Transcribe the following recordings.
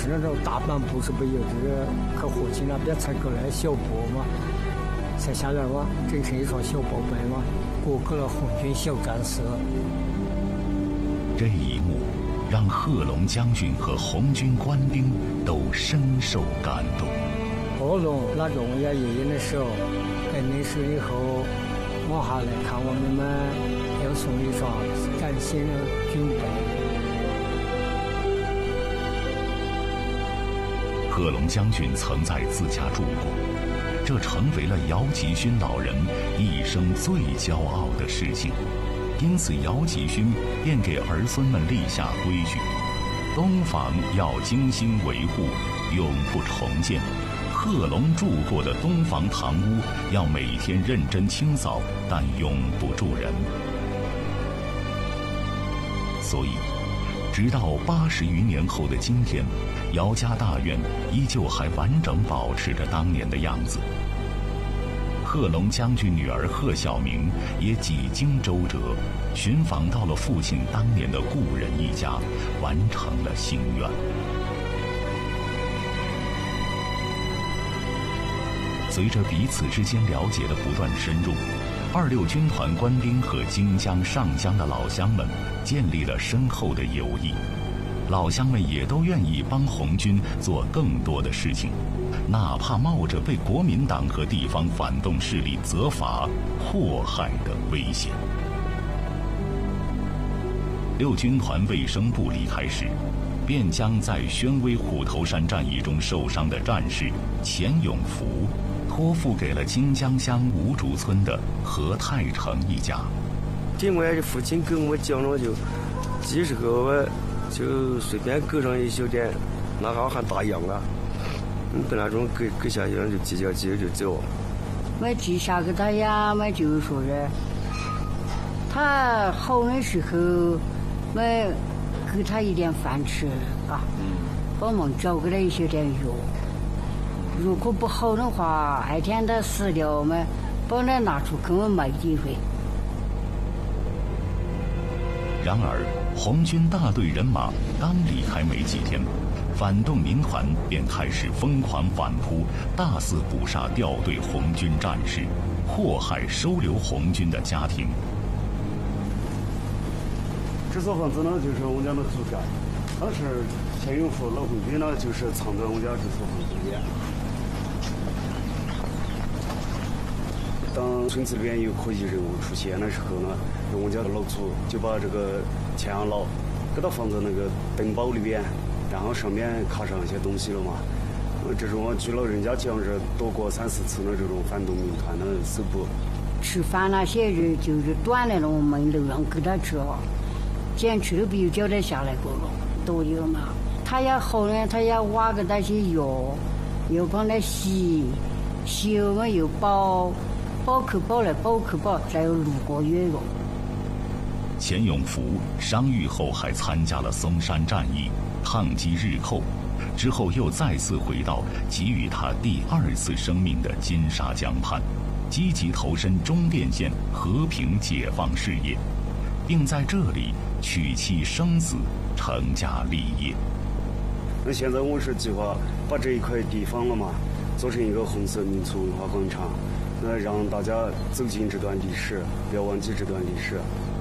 是那种大半部是不有这个去火星那边采购来小博嘛，才下来嘛，整成一双小宝贝嘛，过去了红军小战士。 这一幕让贺龙将军和红军官兵都深受感动。 贺龙那种我家爷爷的时候，在那时以后往下来看我们要送一双崭新的军备。 贺龙将军曾在自家住过，这成为了姚吉勋老人一生最骄傲的事情。因此姚吉勋便给儿孙们立下规矩：东房要精心维护，永不重建；贺龙住过的东房堂屋要每天认真清扫，但永不住人。所以直到80余年后的今天，姚家大院依旧还完整保持着当年的样子。贺龙将军女儿贺小明也几经周折，寻访到了父亲当年的故人一家，完成了心愿。随着彼此之间了解的不断深入，26军团官兵和京江上江的老乡们建立了深厚的友谊。老乡们也都愿意帮红军做更多的事情，哪怕冒着被国民党和地方反动势力责罚、祸害的危险。6军团卫生部离开时，便将在宣威虎头山战役中受伤的战士钱永福托付给了金江乡吴竹村的何太成一家。 另外，父亲给我讲了就几十个，就随便搁上一小点，那好还打烊了。本来中搁下烊就几脚就走。 我记下给他呀，我就说的，他好的时候，我给他一点饭吃啊，帮忙找给他一些点药。如果不好的话，那天他死了，我们帮他拿出给我买机会。 然而，红军大队人马刚离开没几天，反动民团便开始疯狂反扑，大肆捕杀掉队红军战士，祸害收留红军的家庭。 这所房子呢，就是我们家的祖宅。当时钱永福老红军呢，就是藏在我们家这所房子里面。当村子里边有可疑人物出现的时候呢，我们家的老祖就把这个钱养老给到放在那个灯包里边，然后上面卡上一些东西了嘛。这种据老人家讲是躲过3、4次的这种反动民团的搜捕。 吃饭那些人就是断了了，我们都让给他吃了，捡吃都没有交代下来过了，都有嘛。他要好呢，他要挖个那些药，又帮他洗我们又包去包来包去包，再有6个月了。 钱永福伤愈后还参加了松山战役，抗击日寇，之后又再次回到给予他第2次生命的金沙江畔，积极投身中甸县和平解放事业，并在这里娶妻生子，成家立业。 那现在我是计划把这一块地方了嘛，做成一个红色民族文化广场，让大家走进这段历史，不要忘记这段历史。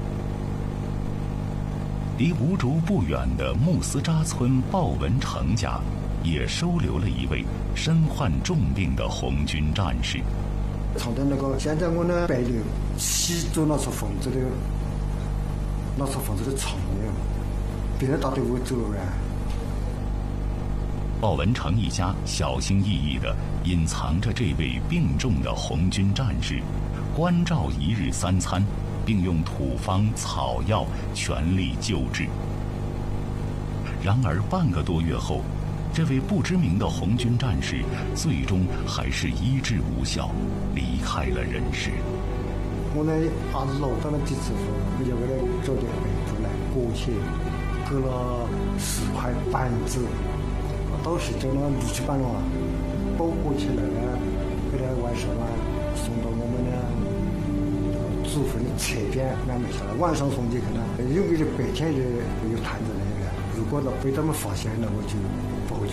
离吴竹不远的木斯扎村鲍文成家，也收留了一位身患重病的红军战士。 藏在那个现在我呢北流西走那所房子的床里，别人打对我走了。 鲍文成一家小心翼翼地隐藏着这位病重的红军战士，关照1日3餐，并用土方草药全力救治。然而半个多月后，这位不知名的红军战士最终还是医治无效，离开了人世。 我呢老到了几次后，我就给他找点背出来裹起，给了10块板子，当时就那6、7板了，包裹起来呢，给他晚上送到我们的祖坟的侧边安排下来，晚上送进去呢，因为这白天就有摊子那个，如果被他们发现了，我就不会去